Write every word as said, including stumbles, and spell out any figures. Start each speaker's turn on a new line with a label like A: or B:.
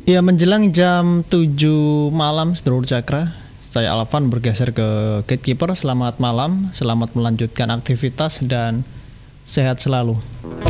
A: Ya menjelang jam tujuh malam Sedulur Cakra, saya Alvan bergeser ke gatekeeper. Selamat malam, selamat melanjutkan aktivitas dan sehat selalu.